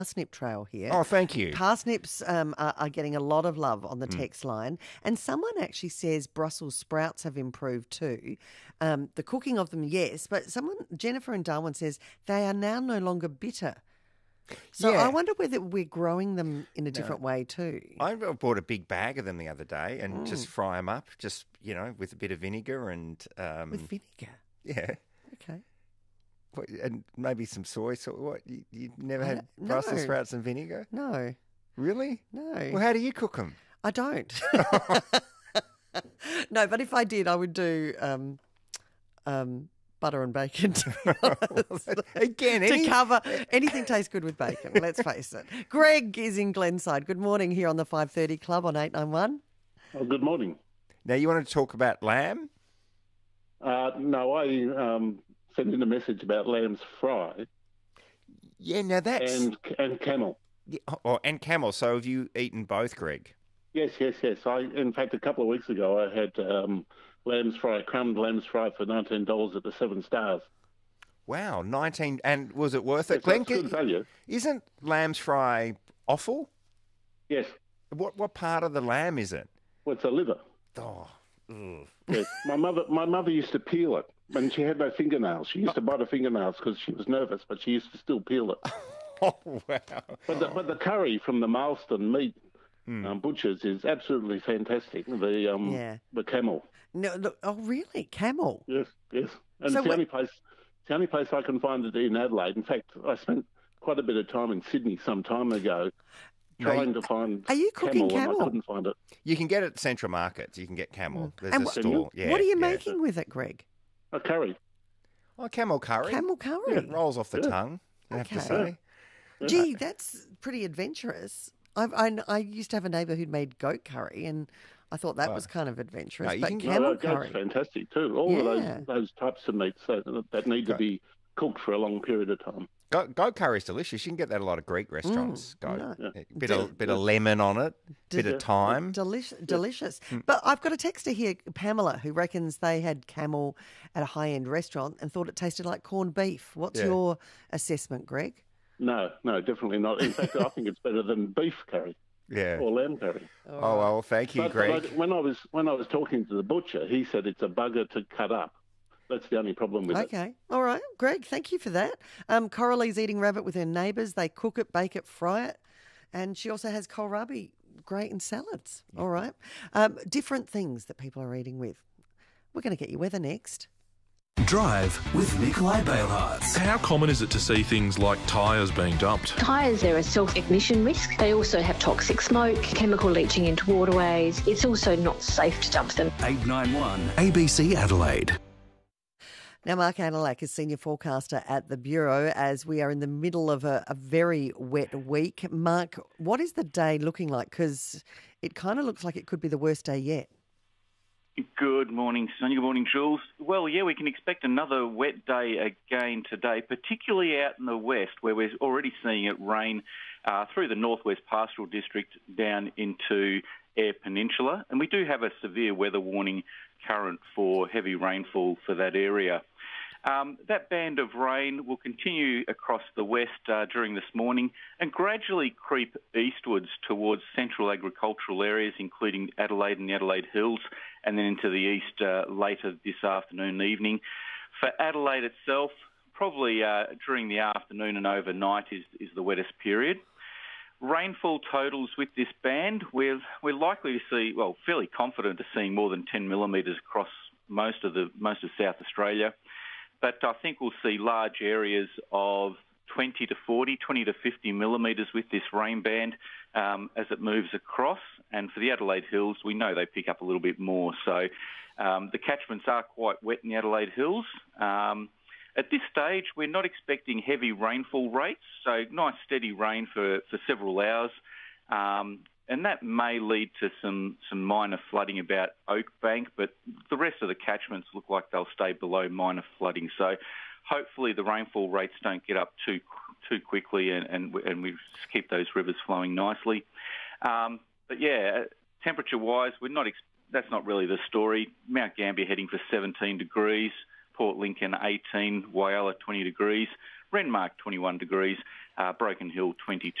parsnip trail here. Oh, thank you. Parsnips are getting a lot of love on the text line. And someone actually says Brussels sprouts have improved too. The cooking of them, yes. But Jennifer in Darwin says they are now no longer bitter. So Yeah. I wonder whether we're growing them in a different way too. I bought a big bag of them the other day and just fry them up, just, with a bit of vinegar and... With vinegar? Yeah. Okay. And maybe some soy sauce. What? You never had No. Brussels sprouts and vinegar? No. Really? No. Well, how do you cook them? I don't. No, but if I did, I would do butter and bacon, to be honest. Again, To cover anything tastes good with bacon, let's face it. Greg is in Glenside. Good morning here on the 5:30 Club on 891. Oh, good morning. Now, you want to talk about lamb? No, I sent in a message about lamb's fry Yeah, now that's... and camel. Yeah, and camel. So have you eaten both, Greg? Yes. In fact, a couple of weeks ago, I had lamb's fry, crumbed lamb's fry for $19 at the Seven Stars. Wow, 19... And was it worth it? Yes, that's good value. Isn't lamb's fry offal? Yes. What part of the lamb is it? Well, it's a liver. Oh, ugh. Yes. My mother used to peel it, and she had no fingernails. She used to bite her fingernails because she was nervous, but she used to still peel it. Oh, wow. But the curry from the Marston meat butchers is absolutely fantastic. The camel. No, look, oh, really? Camel? Yes. And So it's the only place I can find it in Adelaide. In fact, I spent quite a bit of time in Sydney some time ago trying to find Are you cooking camel, and I couldn't find it. You can get it at Central Markets. You can get camel. There's And a store. Yeah, what are you yeah. making with it, Greg? A curry. Oh, camel curry. Camel curry? It rolls off the tongue, I have to Okay. say. Gee, that's pretty adventurous. I used to have a neighbour who'd made goat curry, and I thought that was kind of adventurous. No, you but can- camel Goat's curry, fantastic too. All of those types of meats that need to be cooked for a long period of time. Goat curry is delicious. You can get that at a lot of Greek restaurants. Goat. no. Bit of lemon on it, bit of thyme. delicious. But I've got a texter here, Pamela, who reckons they had camel at a high-end restaurant and thought it tasted like corned beef. What's your assessment, Greg? No, definitely not. In fact, I think it's better than beef curry Yeah. or lamb curry. Oh, well, thank you, Greg. But when I was talking to the butcher, he said it's a bugger to cut up. That's the only problem with it. Okay. All right. Greg, thank you for that. Coralie's eating rabbit with her neighbours. They cook it, bake it, fry it. And she also has kohlrabi, great in salads. All right. Different things that people are eating with. We're going to get your weather next. Drive with Nikolai Bailharts. How common is it to see things like tyres being dumped? Tyres are a self-ignition risk. They also have toxic smoke, chemical leaching into waterways. It's also not safe to dump them. 891 ABC Adelaide. Now, Mark Analak is senior forecaster at the Bureau as we are in the middle of a very wet week. Mark, what is the day looking like? Because it kind of looks like it could be the worst day yet. Good morning, Sonia. Good morning, Jules. Well, yeah, we can expect another wet day again today, particularly out in the west where we're already seeing it rain through the northwest pastoral district down into Eyre Peninsula. And we do have a severe weather warning current for heavy rainfall for that area. That band of rain will continue across the west during this morning and gradually creep eastwards towards central agricultural areas, including Adelaide and the Adelaide Hills, and then into the east later this afternoon and evening. For Adelaide itself, probably during the afternoon and overnight is the wettest period. Rainfall totals with this band, we're likely to see, well, fairly confident of seeing more than 10 millimetres across most of South Australia. But I think we'll see large areas of 20 to 50 millimetres with this rain band as it moves across. And for the Adelaide Hills, we know they pick up a little bit more. So the catchments are quite wet in the Adelaide Hills. At this stage, we're not expecting heavy rainfall rates, so nice steady rain for several hours. And that may lead to some minor flooding about Oakbank, but the rest of the catchments look like they'll stay below minor flooding. So hopefully the rainfall rates don't get up too quickly and we keep those rivers flowing nicely. But yeah, temperature-wise, that's not really the story. Mount Gambier heading for 17 degrees, Port Lincoln 18, Whyalla 20 degrees, Renmark 21 degrees. Broken Hill 22.